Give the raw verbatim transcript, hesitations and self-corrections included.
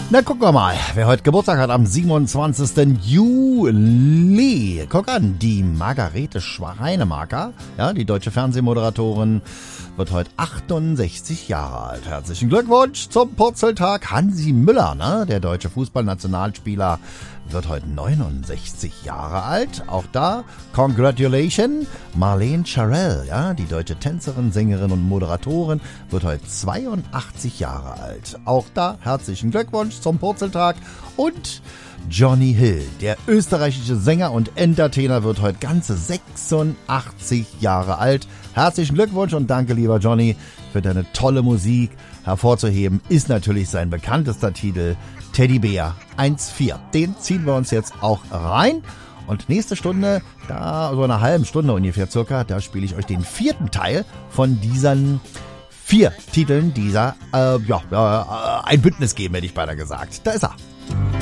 Na, gucken wir mal, wer heute Geburtstag hat am siebenundzwanzigsten Juli. Guck an, die Margarete Schweinemarker, ja, die deutsche Fernsehmoderatorin, wird heute achtundsechzig Jahre alt. Herzlichen Glückwunsch zum Purzeltag. Hansi Müller, ne, der deutsche Fußballnationalspieler, wird heute neunundsechzig Jahre alt. Auch da, Congratulations. Marlene Charell, ja, die deutsche Tänzerin, Sängerin und Moderatorin, wird heute zweiundachtzig Jahre alt. Auch da, herzlichen Glückwunsch zum Purzeltag. Und Johnny Hill, der österreichische Sänger und Entertainer, wird heute ganze sechsundachtzig Jahre alt. Herzlichen Glückwunsch und danke, lieber Johnny, für deine tolle Musik. Hervorzuheben ist natürlich sein bekanntester Titel Teddybär eins vier. Den ziehen wir uns jetzt auch rein. Und nächste Stunde, da so eine halbe Stunde ungefähr circa, da spiele ich euch den vierten Teil von diesen vier Titeln dieser, äh, ja, äh, ein Bündnis geben, hätte ich beinahe gesagt. Da ist er.